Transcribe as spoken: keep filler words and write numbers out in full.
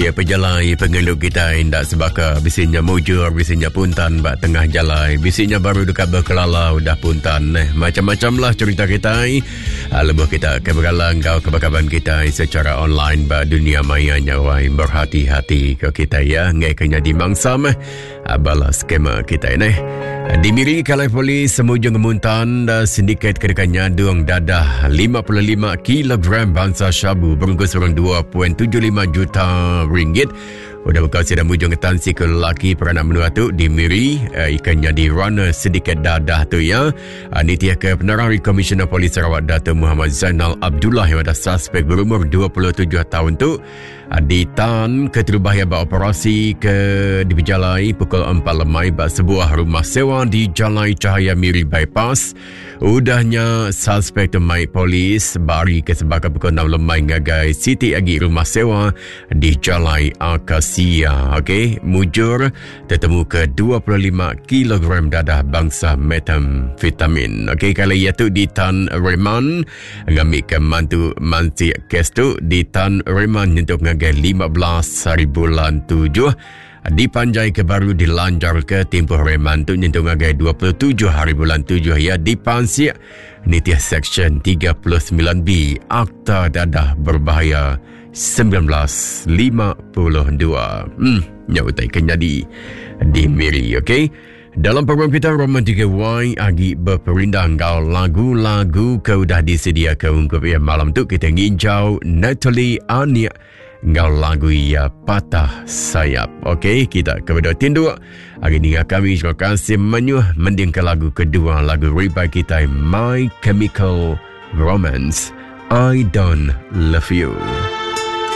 Ya, pejalai pengeluk kita indak sebaka. Bisiknya mujur, bisiknya puntan bak tengah jalai. Bisiknya baru dekat berkelalau dah puntan. Eh, macam-macam lah cerita kita. Ah, lebuh kita kebergalang kau kebakaban kita secara online bak dunia maya nyawai. Berhati-hati ke kita ya. Ngai kena dimangsam. Ah, balas skema kita ini. Dimiri kalai polis semujung muntan sindiket kedekan nyadung dadah lima puluh lima kilogram bangsa syabu berengkus orang dua perpuluhan tujuh lima juta ringgit. Udah bekal sedang mujung ketan si ke lelaki peranak menua tu dimiri uh, ikannya di runner sindiket dadah tu ya. Uh, Nitiah ke penerari Komisioner Polis Sarawak Dato' Muhammad Zainal Abdullah yang ada suspek berumur dua puluh tujuh tahun tu uh, ditan ke terubahaya bak operasi ke di Bejalai pukul empat lemai bak sebuah rumah sewa di Jalai Cahaya Miri Bypass. Udahnya suspek tu mai polis bari ke sebaka pukul enam lemai ngagai Siti Agi rumah sewa di Jalai Akas Sia, okey, mujur tertemu ke dua puluh lima kilogram dadah bangsa metamfetamin. Okey, kalau ia tu di Tan Reman ngambil ke mantu mansi kes tu di Tan Reman untuk ngagai lima belas hari bulan tujuh. Dipanjai ke baru dilanjar ke tempoh reman tu nyentuh ngagai dua puluh tujuh hari bulan tujuh ya dipansiak Nitiah Seksyen tiga puluh sembilan B Akta Dadah Berbahaya seribu sembilan ratus lima puluh dua. Hmm, nyautai kenyadi di Miri, okey? Dalam program kita Romantika Y agi berperindang kau lagu-lagu kau dah disediakan untuk ya malam tu kita nginjau Natalie Ania ngau lagu ya Patah Sayap. Okey, kita kepada tindu hari ni kami terima kasih menyuh mending ke lagu kedua lagu ribai kita My Chemical Romance I Don't Love You.